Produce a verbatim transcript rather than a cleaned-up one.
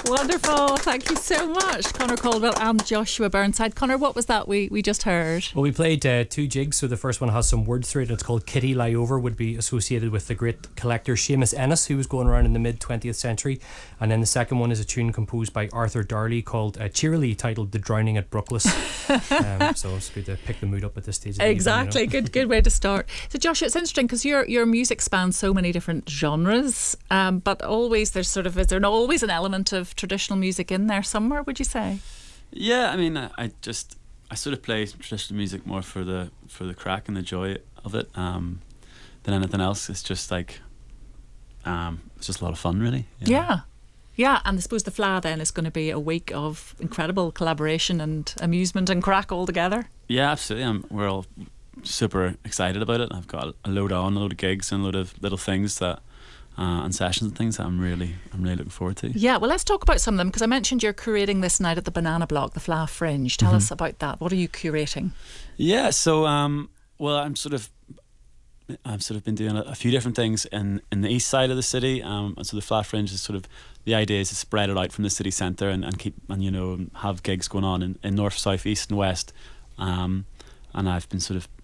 Wonderful. Thank you so much, Conor Caldwell and Joshua Burnside. Conor, what was that we, we just heard? Well, we played uh, two jigs. So the first one has some words through it, and it's called Kitty Lie Over, would be associated with the great collector Seamus Ennis, who was going around in the mid twentieth century. And then the second one is a tune composed by Arthur Darley called uh, cheerily titled The Drowning at Brooklyn. um, so it's good to pick the mood up at this stage of the Exactly. evening, you know? Good good way to start. So Joshua, it's interesting because your your music spans so many different genres, um, but always there's sort of, is there always an element of traditional music in there somewhere, would you say? Yeah, I mean, I, I just I sort of play traditional music more for the for the crack and the joy of it, um, than anything else. It's just like, um, it's just a lot of fun, really. you know. Yeah. Yeah, and I suppose the F L A then is going to be a week of incredible collaboration and amusement and crack all together. Yeah, absolutely. I'm, we're all super excited about it. I've got a load on, a load of gigs and a load of little things that uh, and sessions and things that I'm really I'm really looking forward to. Yeah, well, let's talk about some of them, because I mentioned you're curating this night at the Banana Block, the F L A Fringe. Tell Mhm. us about that. What are you curating? Yeah, so um, well, I'm sort of I've sort of been doing a, a few different things in, in the east side of the city. Um, and so the F L A Fringe is sort of, the idea is to spread it out from the city centre and, and keep and you know have gigs going on in, in north, south, east, and west. Um, and I've been sort of